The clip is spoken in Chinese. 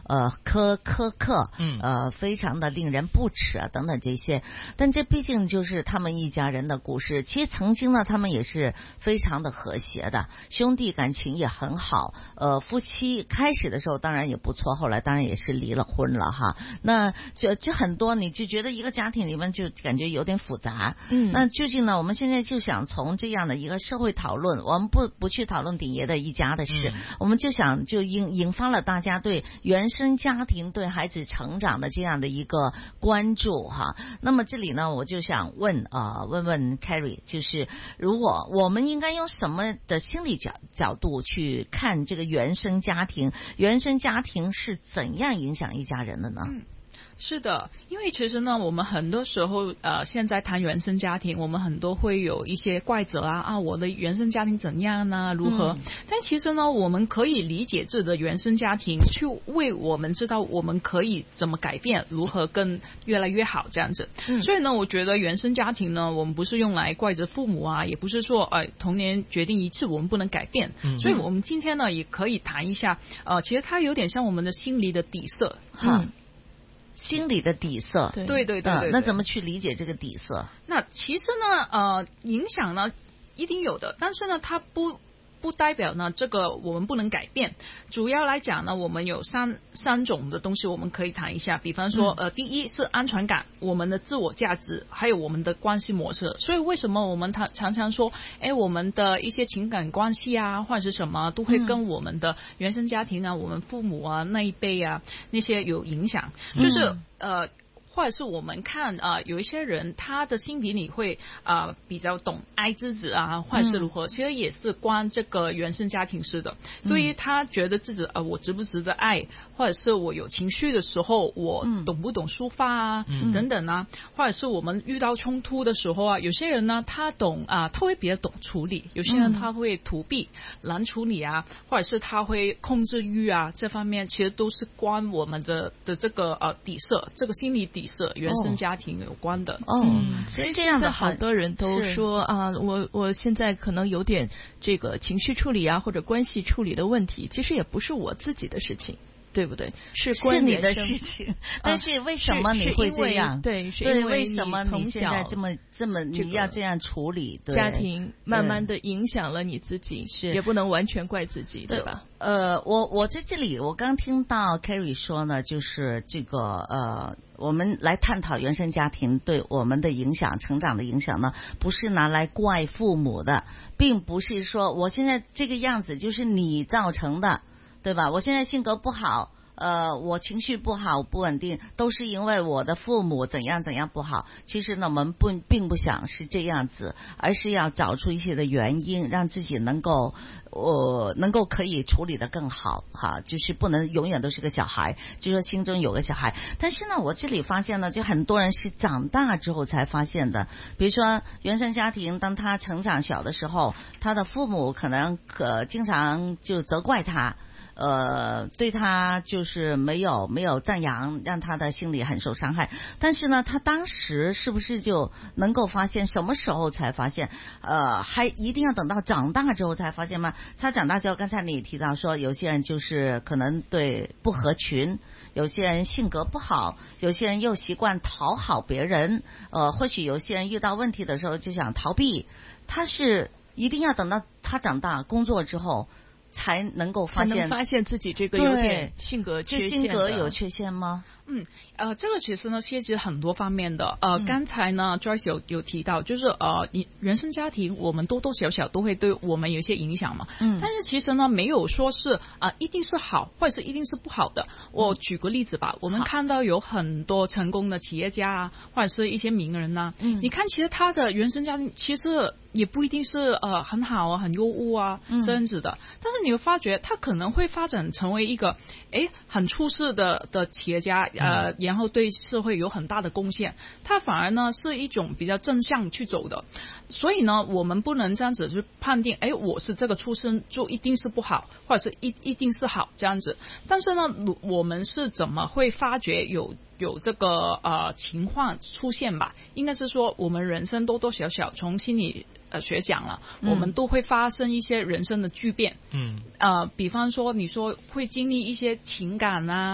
苛刻，非常的令人不齿啊等等这些。但这毕竟就是他们一家人的故事。其实曾经呢，他们也是非常的和谐的，兄弟感情也很好。夫妻开始的时候当然也不错，后来当然也是离了婚了哈。那就很多，你就觉得一个家庭里面就感觉有点复杂。那究竟呢，我们现在就想从这样的一个社会讨论，我们不去讨论鼎爷的一家的事，我们就想就引发了大家对原生家庭对孩子成长的这样的一个关注哈。那么这里呢，我就想问问 Carrie， 就是如果我们应该用什么的心理角度去看这个原生家庭是怎样影响一家人的呢？ 是的，因为其实呢，我们很多时候现在谈原生家庭，我们很多会有一些怪责我的原生家庭怎样呢？如何？但其实呢，我们可以理解自己的原生家庭，去为我们知道我们可以怎么改变，如何更越来越好这样子。所以呢，我觉得原生家庭呢，我们不是用来怪责父母也不是说童年决定一次我们不能改变。所以我们今天呢，也可以谈一下其实它有点像我们的心理的底色心理的底色， 对， 那怎么去理解这个底色？ 那其实呢，影响呢一定有的，但是呢，它不代表呢这个我们不能改变。主要来讲呢，我们有三种的东西我们可以谈一下。比方说第一是安全感，我们的自我价值，还有我们的关系模式。所以为什么我们常常说我们的一些情感关系或者是什么都会跟我们的原生家庭我们父母那一辈那些有影响。就是或者是我们看有一些人他的心底里会比较懂爱自己或者是如何，其实也是关这个原生家庭事的。对于他觉得自己我值不值得爱，或者是我有情绪的时候我懂不懂抒发等等或者是我们遇到冲突的时候有些人呢他懂他会比较懂处理，有些人他会逃避难处理或者是他会控制欲这方面其实都是关我们的这个底色，这个心理底色原生家庭有关的。 所以这样的好多人都说我现在可能有点这个情绪处理或者关系处理的问题，其实也不是我自己的事情，对不对？是你的事情，但是为什么你会这样？ 对， 为什么你现在这么你要这样处理？ 家庭慢慢的影响了你自己，也不能完全怪自己，对吧？ 我在这里，我刚听到 Carrie 说呢，就是这个我们来探讨原生家庭对我们的影响、成长的影响呢，不是拿来怪父母的，并不是说我现在这个样子就是你造成的，对吧？我现在性格不好。我情绪不好不稳定都是因为我的父母怎样不好。其实呢，我们并不想是这样子，而是要找出一些的原因，让自己能够可以处理得更好就是不能永远都是个小孩，就说心中有个小孩。但是呢，我这里发现呢，就很多人是长大之后才发现的。比如说原生家庭，当他成长小的时候，他的父母可能经常就责怪他。对他就是没有赞扬，让他的心里很受伤害。但是呢，他当时是不是就能够发现？什么时候才发现？还一定要等到长大之后才发现吗？他长大之后，刚才你也提到说，有些人就是可能对不合群，有些人性格不好，有些人又习惯讨好别人。或许有些人遇到问题的时候就想逃避。他是一定要等到他长大工作之后。才能够发现自己这个有点性格缺陷的。 性格有缺陷吗？ 这个其实呢涉及很多方面的。刚才呢 Joyce 有提到，就是原生家庭我们多多少少都会对我们有一些影响嘛。但是其实呢没有说是一定是好或者是一定是不好的。我举个例子吧，我们看到有很多成功的企业家或者是一些名人你看其实他的原生家庭其实也不一定是很好很优渥这样子的。但是你会发觉他可能会发展成为一个很出色的企业家，然后对社会有很大的贡献，他反而呢是一种比较正向去走的。所以呢我们不能这样子去判定我是这个出身就一定是不好，或者是一定是好这样子。但是呢我们是怎么会发觉有这个情况出现吧？应该是说我们人生多多少少从心理学讲了，我们都会发生一些人生的巨变。比方说你说会经历一些情感